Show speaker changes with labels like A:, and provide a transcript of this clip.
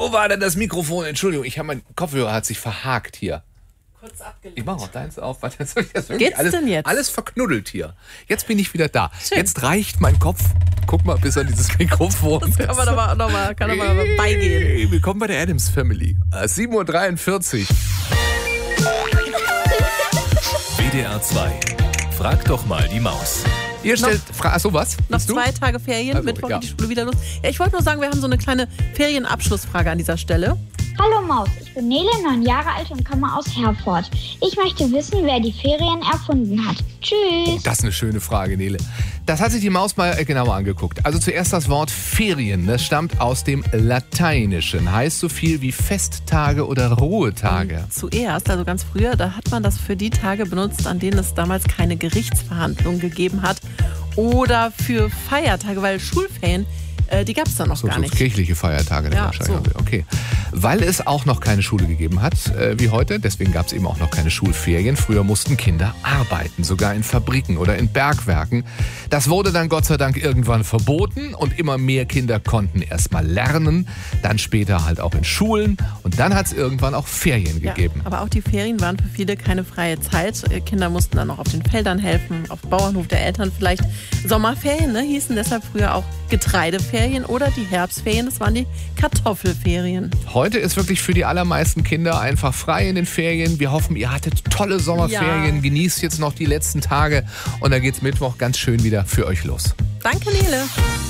A: Wo war denn das Mikrofon? Entschuldigung, mein Kopfhörer hat sich verhakt hier.
B: Kurz abgelegt.
A: Ich mache auch deins auf. Warte, jetzt hab ich das
B: Geht's
A: alles,
B: denn jetzt?
A: alles verknuddelt hier. Jetzt bin ich wieder da.
B: Schön.
A: Jetzt reicht mein Kopf. Guck mal bis an dieses Mikrofon.
B: Das kann man aber noch mal beigehen.
A: Hey, willkommen bei der Addams Family. 7:43 Uhr.
C: WDR 2. Frag doch mal die Maus.
A: Ihr stellt Fragen. Achso, was?
B: Noch
A: Bist du?
B: 2 Tage Ferien,
A: Also,
B: Mittwoch
A: ja.
B: geht die Schule wieder los. Ja, ich wollte nur sagen, wir haben so eine kleine Ferienabschlussfrage an dieser Stelle.
D: Hallo Maus, ich bin Nele, 9 Jahre alt und komme aus Herford. Ich möchte wissen, wer die Ferien erfunden hat. Tschüss.
A: Das ist eine schöne Frage, Nele. Das hat sich die Maus mal genauer angeguckt. Also zuerst das Wort Ferien. Das stammt aus dem Lateinischen. Heißt so viel wie Festtage oder Ruhetage.
B: Zuerst, also ganz früher, da hat man das für die Tage benutzt, an denen es damals keine Gerichtsverhandlung gegeben hat. Oder für Feiertage, weil Schulferien, die gab es dann noch gar nicht.
A: Kirchliche Feiertage dann
B: Ja,
A: wahrscheinlich.
B: so.
A: Okay. Weil es auch noch keine Schule gegeben hat, wie heute, deswegen gab es eben auch noch keine Schulferien. Früher mussten Kinder arbeiten, sogar in Fabriken oder in Bergwerken. Das wurde dann Gott sei Dank irgendwann verboten und immer mehr Kinder konnten erst mal lernen, dann später halt auch in Schulen und dann hat es irgendwann auch Ferien gegeben.
B: Ja, aber auch die Ferien waren für viele keine freie Zeit. Kinder mussten dann noch auf den Feldern helfen, auf dem Bauernhof der Eltern vielleicht. Sommerferien hießen deshalb früher auch Getreideferien oder die Herbstferien, das waren die Kartoffelferien.
A: Heute ist wirklich für die allermeisten Kinder einfach frei in den Ferien. Wir hoffen, ihr hattet tolle Sommerferien.
B: Ja.
A: Genießt jetzt noch die letzten Tage und dann geht's Mittwoch ganz schön wieder für euch los.
B: Danke, Nele.